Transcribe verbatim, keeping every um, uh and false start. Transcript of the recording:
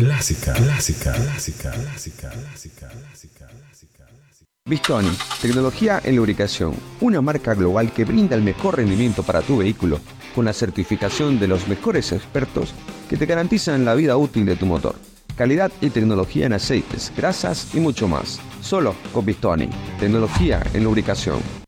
Clásica, clásica, clásica, clásica, clásica, clásica, clásica. Bistoni, tecnología en lubricación, una marca global que brinda el mejor rendimiento para tu vehículo, con la certificación de los mejores expertos que te garantizan la vida útil de tu motor. Calidad y tecnología en aceites, grasas y mucho más. Solo con Bistoni, tecnología en lubricación.